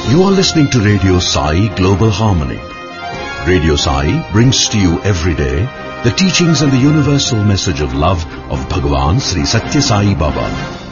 You are listening to Radio Sai Global Harmony. Radio Sai brings to you every day the teachings and the universal message of love of Bhagavan Sri Satya Sai Baba.